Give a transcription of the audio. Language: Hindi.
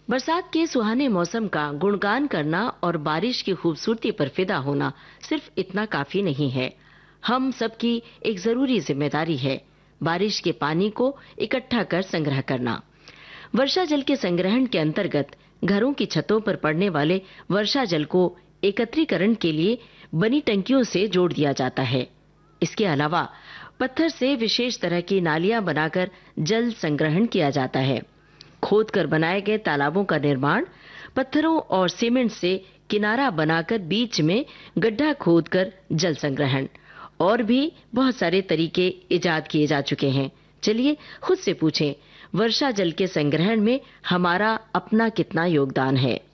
बरसात के सुहाने मौसम का गुणगान करना और बारिश की खूबसूरती पर फिदा होना सिर्फ इतना काफी नहीं है। हम सबकी एक जरूरी जिम्मेदारी है बारिश के पानी को इकट्ठा कर संग्रह करना। वर्षा जल के संग्रहण के अंतर्गत घरों की छतों पर पड़ने वाले वर्षा जल को एकत्रीकरण के लिए बनी टंकियों से जोड़ दिया जाता है। इसके अलावा पत्थर से विशेष तरह की नालियां बनाकर जल संग्रहण किया जाता है। खोदकर बनाए गए तालाबों का निर्माण, पत्थरों और सीमेंट से किनारा बनाकर बीच में गड्ढा खोदकर जल संग्रहण और भी बहुत सारे तरीके इजाद किए जा चुके हैं। चलिए खुद से पूछें, वर्षा जल के संग्रहण में हमारा अपना कितना योगदान है।